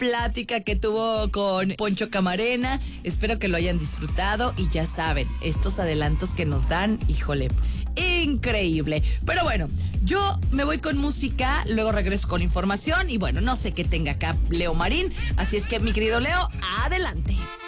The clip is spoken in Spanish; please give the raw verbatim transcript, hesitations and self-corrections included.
plática que tuvo con Poncho Camarena. Espero que lo hayan disfrutado y ya saben, estos adelantos que nos dan, híjole, increíble. Pero bueno, yo me voy con música, luego regreso con información y bueno, no sé qué tenga acá Leo Marín, así es que mi querido Leo, adelante.